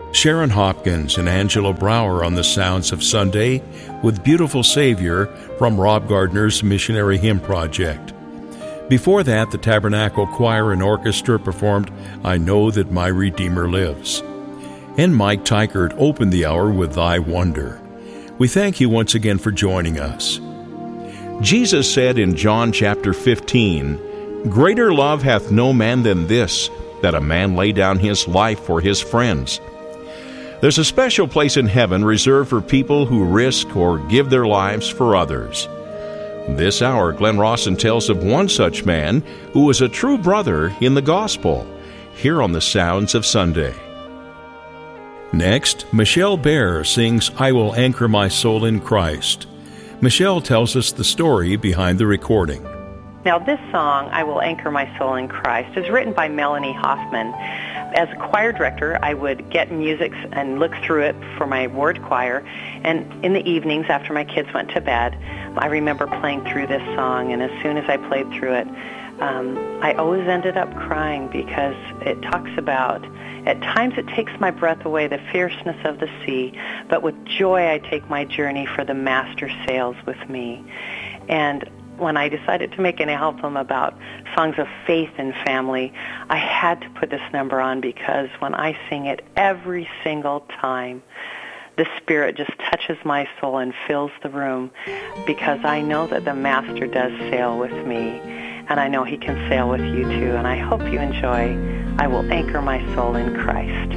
Sharon Hopkins and Angela Brower on the Sounds of Sunday with Beautiful Savior from Rob Gardner's Missionary Hymn Project. Before that, the Tabernacle Choir and Orchestra performed I Know That My Redeemer Lives. And Mike Tykert opened the hour with Thy Wonder. We thank you once again for joining us. Jesus said in John chapter 15, "Greater love hath no man than this, that a man lay down his life for his friends." There's a special place in heaven reserved for people who risk or give their lives for others. This hour, Glenn Rawson tells of one such man who was a true brother in the gospel, here on the Sounds of Sunday. Next, Michelle Bear sings I Will Anchor My Soul in Christ. Michelle tells us the story behind the recording. Now, this song, I Will Anchor My Soul in Christ, is written by Melanie Hoffman. As a choir director, I would get music and look through it for my ward choir. And in the evenings, after my kids went to bed, I remember playing through this song. And as soon as I played through it, I always ended up crying because it talks about, at times it takes my breath away, the fierceness of the sea, but with joy I take my journey, for the Master sails with me. And when I decided to make an album about songs of faith and family, I had to put this number on because when I sing it every single time, the Spirit just touches my soul and fills the room, because I know that the Master does sail with me, and I know He can sail with you too. And I hope you enjoy I Will Anchor My Soul in Christ.